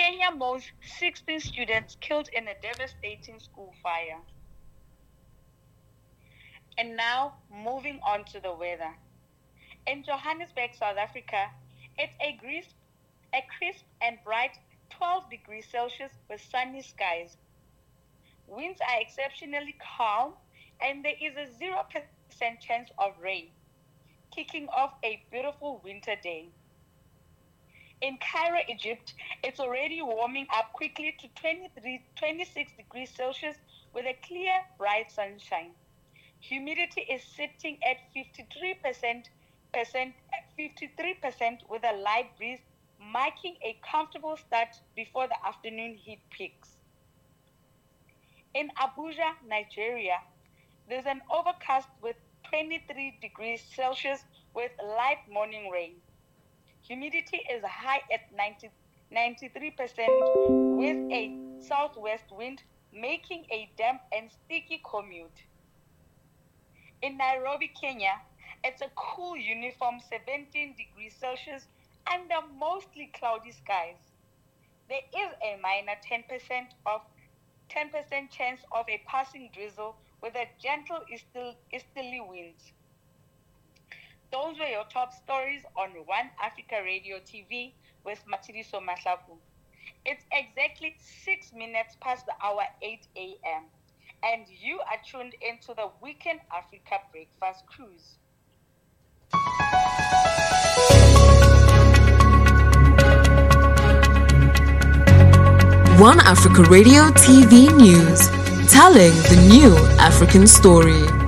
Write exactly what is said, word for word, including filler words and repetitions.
Kenya mourns sixteen students killed in a devastating school fire. And now, moving on to the weather. In Johannesburg, South Africa, it's a crisp, a crisp and bright twelve degrees Celsius with sunny skies. Winds are exceptionally calm, and there is a zero percent chance of rain, kicking off a beautiful winter day. In Cairo, Egypt, it's already warming up quickly to twenty-three, twenty-six degrees Celsius with a clear, bright sunshine. Humidity is sitting at fifty-three percent, percent, fifty-three percent with a light breeze, marking a comfortable start before the afternoon heat peaks. In Abuja, Nigeria, there's an overcast with twenty-three degrees Celsius with light morning rain. Humidity is high at ninety, ninety-three percent with a southwest wind, making a damp and sticky commute. In Nairobi, Kenya, it's a cool uniform seventeen degrees Celsius under mostly cloudy skies. There is a minor ten percent of ten percent chance of a passing drizzle with a gentle easterly winds. Those were your top stories on One Africa Radio T V with Matshidiso Mahlaku. It's exactly six minutes past the hour eight a.m. and you are tuned into the Weekend Africa Breakfast Cruise. One Africa Radio T V News, telling the new African story.